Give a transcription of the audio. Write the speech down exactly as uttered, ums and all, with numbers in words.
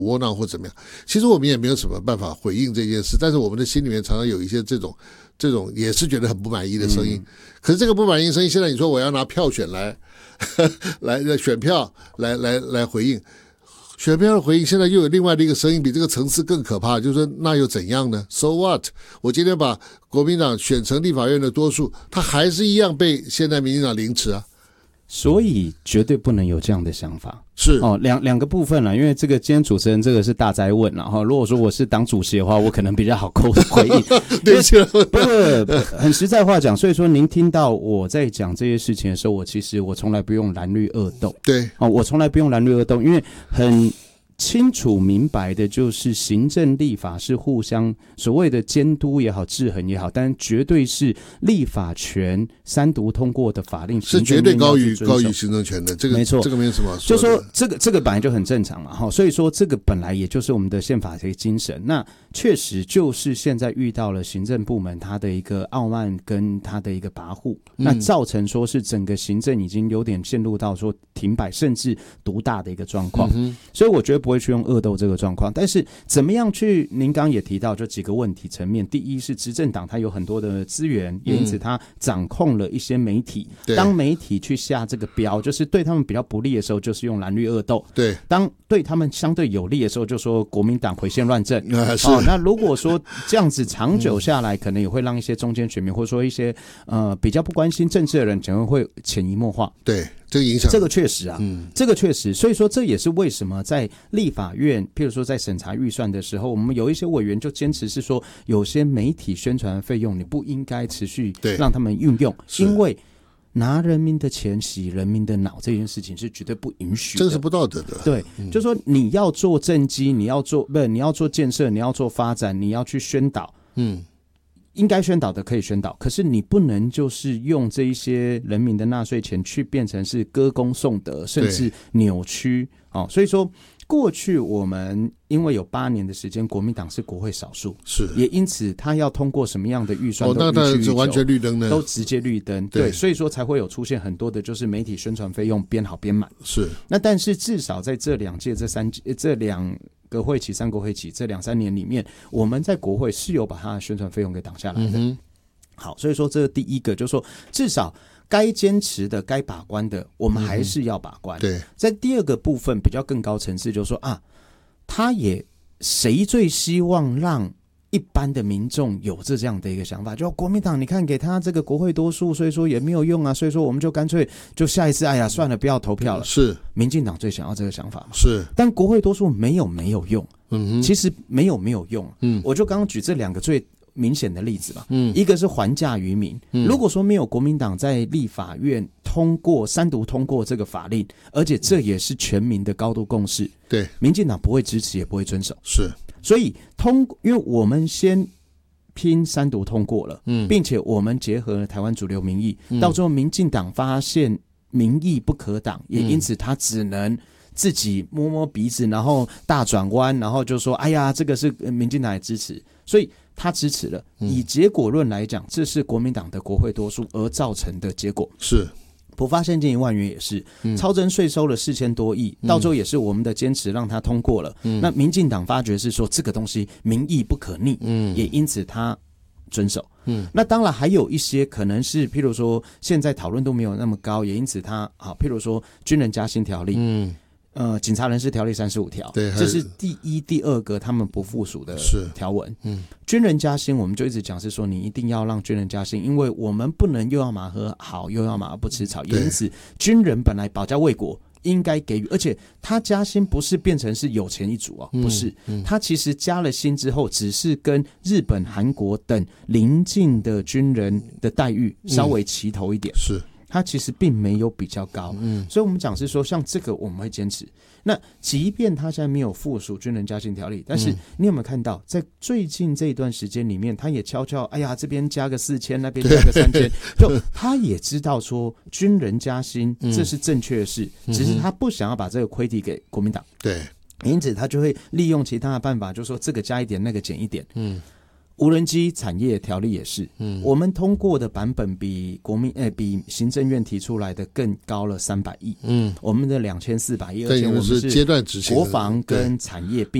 窝囊或怎么样，其实我们也没有什么办法回应这件事，但是我们的心里面常常有一些这种这种也是觉得很不满意的声音、嗯、可是这个不满意的声音现在你说我要拿票选来来选票来来来回应，选票的回应现在又有另外的一个声音比这个层次更可怕，就是说那又怎样呢？ So what？ 我今天把国民党选成立法院的多数，他还是一样被现在民进党凌迟啊， 所以绝对不能有这样的想法。 是哦，两两个部分啦，因为这个今天主持人这个是大哉问啦哈。如果说我是党主席的话，我可能比较好扣回应。 对不起， 不不，很实在话讲，所以说您听到我在讲这些事情的时候，我其实我从来不用蓝绿恶斗。 对， 哦，我从来不用蓝绿恶斗，因为很清楚明白的就是行政立法是互相所谓的监督也好制衡也好，但绝对是立法权三读通过的法令是绝对高于高于行政权的，这个没错， 这个没有什么好说的， 就说这个这个本来就很正常嘛，所以说这个本来也就是我们的宪法的精神。那确实就是现在遇到了行政部门它的一个傲慢跟它的一个跋扈、嗯、那造成说是整个行政已经有点陷入到说停摆甚至独大的一个状况、嗯、所以我觉得不会去用恶斗这个状况，但是怎么样去，您刚刚也提到就几个问题层面，第一是执政党它有很多的资源，也因此它掌控了一些媒体、嗯、当媒体去下这个标就是对他们比较不利的时候就是用蓝绿恶斗， 对， 当对他们相对有利的时候就说国民党毁宪乱政、 啊是哦、那如果说这样子长久下来、嗯、可能也会让一些中间选民或者说一些呃比较不关心政治的人可能会潜移默化， 对，这个影响， 这个确实啊、嗯，这个确实，所以说这也是为什么在立法院，譬如说在审查预算的时候，我们有一些委员就坚持是说，有些媒体宣传费用你不应该持续让他们运用，因为拿人民的钱洗人民的脑这件事情是绝对不允许的， 这是不道德的。 对，嗯、就是说你要做政绩，你要做不是你要做建设，你要做发展，你要去宣导，嗯。应该宣导的可以宣导，可是你不能就是用这一些人民的纳税钱去变成是歌功颂德，甚至扭曲、哦、所以说过去我们因为有八年的时间，国民党是国会少数，是也因此他要通过什么样的预算，哦，那当然是完全绿灯的，都直接绿灯，对，对，所以说才会有出现很多的就是媒体宣传费用边好边满，是。那但是至少在这两届、这三届、这两个会期、三个会期这两三年里面，我们在国会是有把他的宣传费用给挡下来的。嗯、好，所以说这第一个就是说，至少该坚持的、该把关的，我们还是要把关。嗯、对，在第二个部分比较更高层次，就是说啊，他也谁最希望让一般的民众有这样的一个想法，就国民党你看给他这个国会多数，所以说也没有用啊，所以说我们就干脆就下一次哎呀算了不要投票了，是民进党最想要这个想法嘛，是，但国会多数没有没有用，嗯，其实没有没有用，嗯，我就刚刚举这两个最明显的例子嘛，嗯，一个是还价于民，嗯，如果说没有国民党在立法院通过三读通过这个法令，而且这也是全民的高度共识，对，民进党不会支持也不会遵守，是。所以通，因为我们先拼三读通过了，嗯，并且我们结合了台湾主流民意，嗯，到最后民进党发现民意不可挡，也因此他只能自己摸摸鼻子，然后大转弯，然后就说：“哎呀，这个是民进党也支持。”所以他支持了。以结果论来讲，这是国民党的国会多数而造成的结果。是。普发现金一万元也是，嗯、超征税收了四千多亿，到最后也是我们的坚持让他通过了。嗯、那民进党发觉是说这个东西民意不可逆，嗯、也因此他遵守。嗯、那当然还有一些可能是，譬如说现在讨论度没有那么高，也因此他好，譬如说军人加薪条例。嗯呃，警察人事条例三十五条，对，这是第一、第二个他们不附属的条文。嗯，军人加薪，我们就一直讲是说，你一定要让军人加薪，因为我们不能又要马和好，又要马儿不吃草。因此，军人本来保家卫国，应该给予，而且他加薪不是变成是有钱一族哦，不是，嗯嗯、他其实加了薪之后，只是跟日本、韩国等邻近的军人的待遇稍微齐头一点。嗯、是。它其实并没有比较高，嗯，所以我们讲是说，像这个我们会坚持。那即便他现在没有附属军人加薪条例，但是你有没有看到，在最近这一段时间里面，他也悄悄，哎呀，这边加个四千，那边加个三千，就他也知道说军人加薪这是正确的事，嗯、只是他不想要把这个亏抵给国民党，对，因此他就会利用其他的办法，就说这个加一点，那个减一点，嗯。 无人机产业条例也是，嗯，我们通过的版本比国民诶、呃、比行政院提出来的更高了三百亿，嗯，我们的两千四百亿，而且我们是阶段执行国防跟产业并